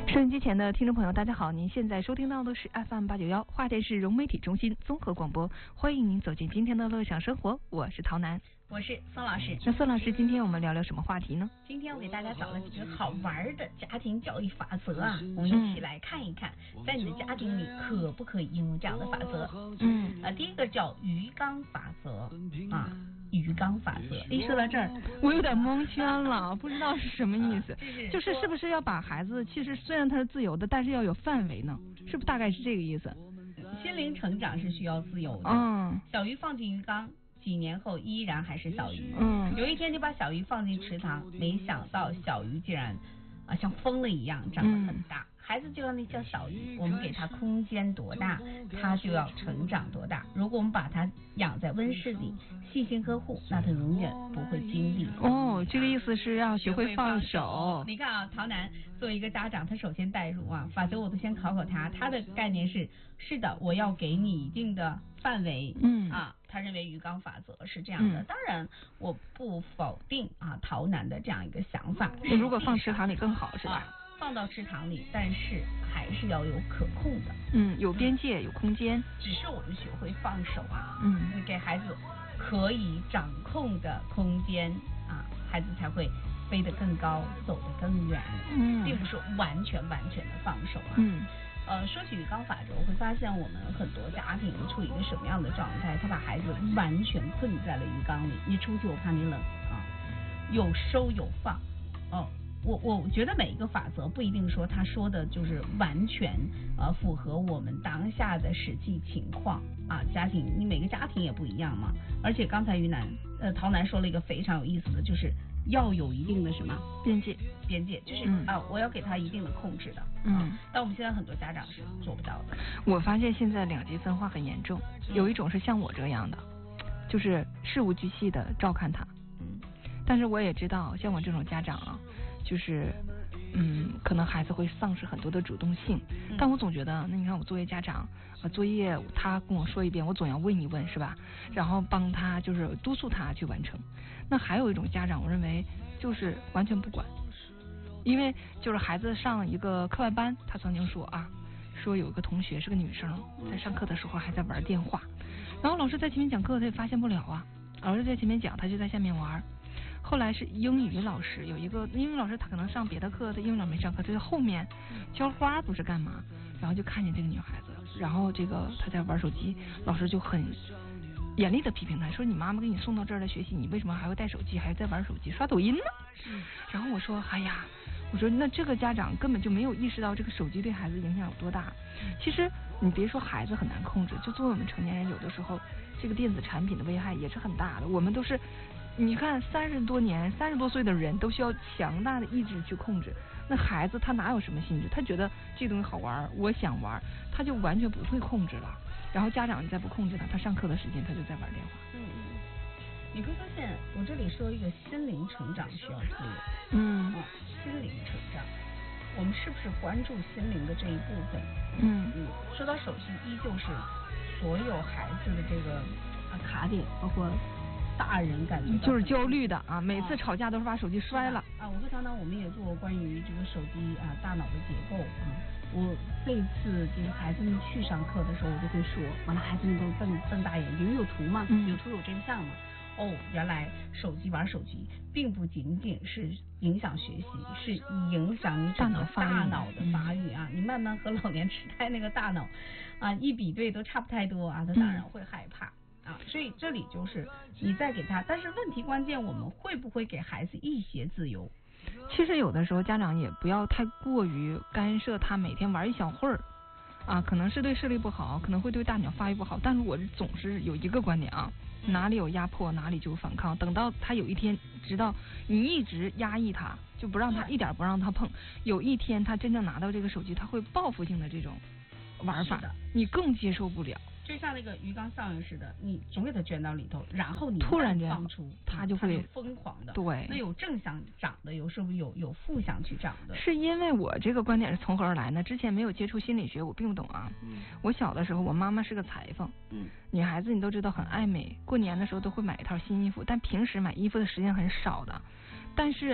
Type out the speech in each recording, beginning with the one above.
收音机前的听众朋友，大家好，您现在收听到的是 FM891华电市融媒体中心综合广播，欢迎您走进今天的乐享生活，我是陶楠， 我是宋老师。 那宋老师，今天我们聊聊什么话题呢？ 今天我给大家找了几个好玩的家庭教育法则啊，我们一起来看一看，在你的家庭里可不可以应用这样的法则？第一个叫鱼缸法则啊。鱼缸法则，一说到这儿， 我有点蒙圈了，不知道是什么意思。是不是要把孩子，其实虽然他是自由的，但是要有范围呢？是不是大概是这个意思？ 心灵成长是需要自由的。小鱼放进鱼缸，几年后依然还是小鱼。有一天你把小鱼放进池塘，没想到小鱼竟然像疯了一样长得很大。孩子就像那叫小鱼，我们给他空间多大，他就要成长多大。如果我们把他养在温室里，细心呵护，那他永远不会经历。 这个意思是要学会放手。 你看啊，陶楠作为一个家长，他首先带入法则，我都先考他。他的概念是的，我要给你一定的范围。他认为鱼缸法则是这样的。当然，我不否定陶楠的这样一个想法。 如果放池塘里更好，是吧？ 放到池塘里，但是还是要有可控的， 有边界，有空间。 只是我们学会放手你给孩子可以掌控的空间孩子才会飞得更高，走得更远。并不是完全的放手说起鱼缸法则，我会发现我们很多家庭处于一个什么样的状态？他把孩子完全困在了鱼缸里，你出去我怕你冷有收有放我觉得每一个法则不一定说他说的就是完全符合我们当下的实际情况家庭你每个家庭也不一样嘛。而且刚才陶楠说了一个非常有意思的，就是要有一定的什么边界， 就是我要给他一定的控制的但我们现在很多家长是做不到的。 我发现现在两极分化很严重，有一种是像我这样的，就是事无巨细的照看他但是我也知道像我这种家长就是可能孩子会丧失很多的主动性但我总觉得，那你看我作为家长作业他跟我说一遍，我总要问一问，是吧？然后帮他就是督促他去完成。那还有一种家长，我认为就是完全不管，因为就是孩子上一个课外班，他曾经说有一个同学是个女生，在上课的时候还在玩电话，然后老师在前面讲课他也发现不了老师在前面讲他就在下面玩。后来是英语老师，有一个英语老师他可能上别的课，他英语老师没上课，他在后面浇花不是干嘛，然后就看见这个女孩子，然后这个她在玩手机，老师就很严厉的批评她，说你妈妈给你送到这儿来学习，你为什么还会带手机，还在玩手机刷抖音呢？然后我说我说那这个家长根本就没有意识到这个手机对孩子影响有多大。其实你别说孩子很难控制，就作为我们成年人，有的时候这个电子产品的危害也是很大的。我们都是你看30多岁的人都需要强大的意志去控制，那孩子他哪有什么心智？他觉得这东西好玩，我想玩，他就完全不会控制了。然后家长你再不控制他上课的时间他就在玩电话。 你会发现我这里说一个心灵成长需要自由。心灵成长，我们是不是关注心灵的这一部分？说到手机，依旧是所有孩子的这个卡点，包括大人感觉就是焦虑的每次吵架都是把手机摔了我和唐唐我们也做过关于这个手机大脑的结构我这次就是孩子们去上课的时候，我就会说，完了孩子们都瞪大眼睛，因为有图嘛，有图有真相嘛。原来玩手机并不仅仅是影响学习，是影响你整个大脑的发育你慢慢和老年痴呆那个大脑一比对都差不太多他当然会害怕所以这里就是你再给他，但是问题关键，我们会不会给孩子一些自由？ 其实有的时候家长也不要太过于干涉他每天玩一小会儿可能是对视力不好，可能会对大脑发育不好，但是我总是有一个观点哪里有压迫哪里就有反抗，等到他有一天直到你一直压抑他，就不让他一点不让他碰，有一天他真正拿到这个手机，他会报复性的这种玩法，你更接受不了。 就像那个鱼缸效应似的，你总给它卷到里头，然后你突然间放出， 它就会疯狂的。 对， 那有正向长的，是不是有负向去长的？ 是因为我这个观点是从何而来呢？之前没有接触心理学，我并不懂我小的时候，我妈妈是个裁缝，女孩子你都知道很爱美，过年的时候都会买一套新衣服，但平时买衣服的时间很少的。但是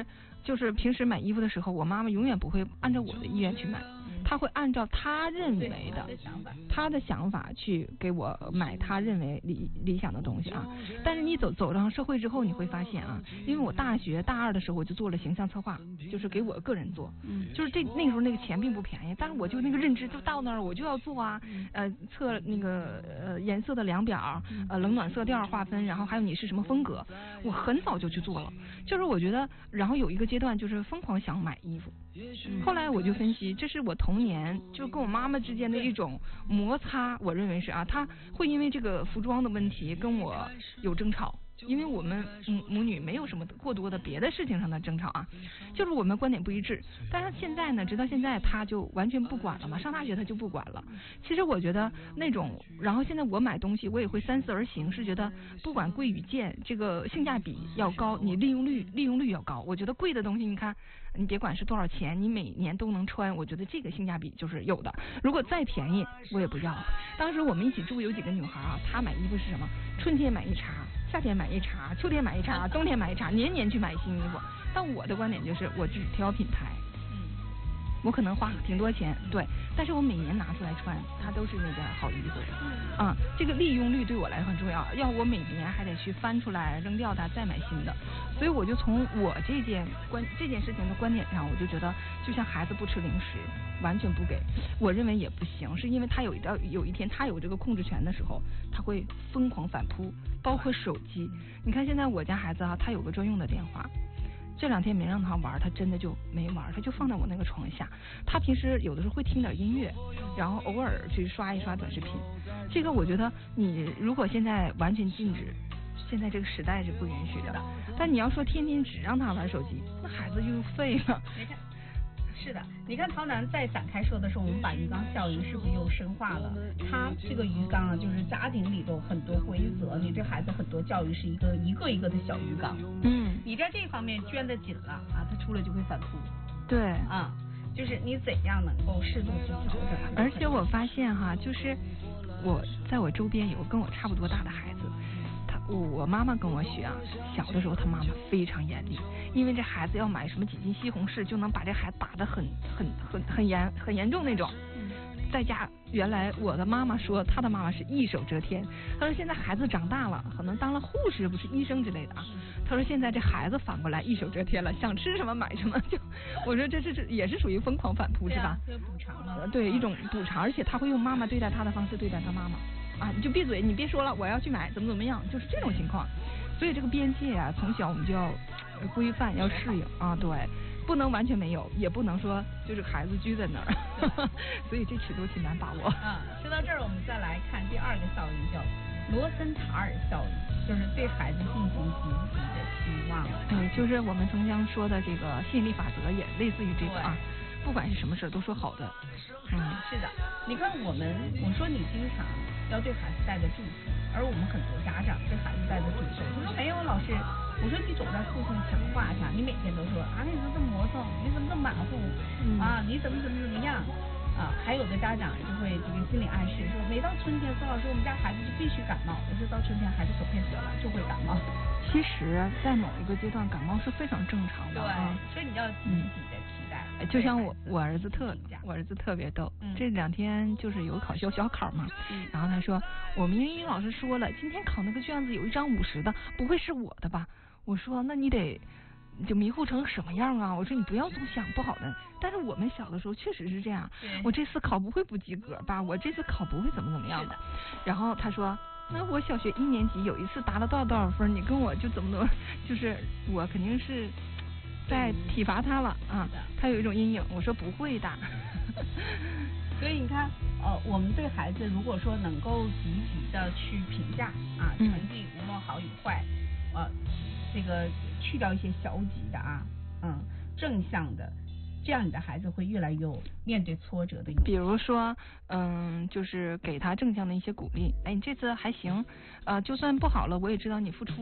就是平时买衣服的时候，我妈妈永远不会按照我的意愿去买。他会按照他认为的他的想法去给我买他认为理想的东西啊。但是你走上社会之后，你会发现啊，因为我大学大2的时候我就做了形象策划，就是给我个人做，就是那个时候那个钱并不便宜，但是我就那个认知就到那儿我就要做啊，测那个颜色的量表，冷暖色调划分，然后还有你是什么风格，我很早就去做了。就是我觉得，然后有一个阶段就是疯狂想买衣服，后来我就分析，这是我童年就跟我妈妈之间的一种摩擦，我认为是啊，她会因为这个服装的问题跟我有争吵，因为我们母女没有什么过多的别的事情上的争吵啊，就是我们观点不一致。但是现在呢，直到现在她就完全不管了嘛，上大学她就不管了。其实我觉得那种，然后现在我买东西我也会三思而行，是觉得不管贵与贱，这个性价比要高，你利用率要高。我觉得贵的东西，你看你别管是多少钱，你每年都能穿，我觉得这个性价比就是有的。如果再便宜我也不要。当时我们一起住有几个女孩啊，她买衣服是什么？春天买一茬，夏天买一茬，秋天买一茬，冬天买一茬，年年去买新衣服。但我的观点就是我只挑品牌，我可能花挺多钱，对，但是我每年拿出来穿，它都是那件好衣服。这个利用率对我来说很重要，要我每年还得去翻出来扔掉它再买新的。所以我就从我这件事情的观点上，我就觉得就像孩子不吃零食，完全不给，我认为也不行，是因为他有一天他有这个控制权的时候，他会疯狂反扑，包括手机。你看现在我家孩子啊，他有个专用的电话。这2天没让他玩，他真的就没玩，他就放在我那个床下。他平时有的时候会听点音乐，然后偶尔去刷一刷短视频。这个我觉得你如果现在完全禁止，现在这个时代是不允许的。但你要说天天只让他玩手机，那孩子就废了。 是的，你看陶楠再展开说的时候，我们把鱼缸效应是不是又深化了？它这个鱼缸啊，就是家庭里头很多规则，你对孩子很多教育是一个一个的小鱼缸。你在这方面圈得紧了啊，他出来就会反扑。 对啊，就是你怎样能够适度去调整。 而且我发现哈，就是我在我周边有跟我差不多大的孩子。我妈妈跟我学啊，小的时候她妈妈非常严厉，因为这孩子要买什么几斤西红柿，就能把这孩子打得很严重那种。在家原来我的妈妈说，她的妈妈是一手遮天。她说现在孩子长大了，可能当了护士不是医生之类的啊。她说现在这孩子反过来一手遮天了，想吃什么买什么。就我说这也是属于疯狂反扑是吧？ 对，补偿了。 对，一种补偿，而且他会用妈妈对待他的方式对待他妈妈。你就闭嘴，你别说了，我要去买，怎么样，就是这种情况。所以这个边界啊，从小我们就要规范，要适应啊，对，不能完全没有，也不能说就是孩子拘在那儿。所以这尺度挺难把握。 说到这儿，我们再来看第2个效应，叫罗森塔尔效应，就是对孩子进行积极的期望。 对，就是我们曾经说的这个吸引力法则，也类似于这个啊。不管是什么事都说好的。 是的，你看我说你经常要对孩子带着祝福，而我们很多家长对孩子带着诅咒。他说没有老师，我说你总在附送强化他，你每天都说啊你怎么这么磨蹭，你怎么这么马虎啊，你怎么样啊？还有的家长就会这个心理暗示说，每到春天，孙老师我们家孩子就必须感冒。我说到春天孩子走偏得了就会感冒。 其实在某一个阶段感冒是非常正常的。 对，所以你要积极的期待。 就像我儿子特别逗，这2天就是有小考嘛，然后他说我们英语老师说了，今天考那个卷子有一张50的，不会是我的吧？我说那你得就迷糊成什么样啊？我说你不要总想不好的，但是我们小的时候确实是这样，我这次考不会不及格吧？我这次考不会怎么样的。然后他说那我小学1年级有一次答了多少分，你跟我就怎么就是我肯定是在体罚他了啊，他有一种阴影。我说不会的。 所以你看我们对孩子如果说能够积极的去评价啊，成绩无论好与坏，这个去掉一些消极的正向的，这样你的孩子会越来越有面对挫折的勇气。 比如说就是给他正向的一些鼓励，哎，你这次还行，就算不好了我也知道你付出